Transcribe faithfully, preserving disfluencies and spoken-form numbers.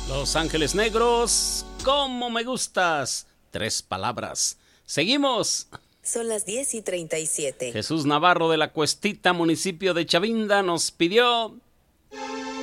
Los Ángeles Negros, ¿cómo me gustas? Tres palabras. Seguimos. Son las diez y treinta y siete. Jesús Navarro de la Cuestita, municipio de Chavinda, nos pidió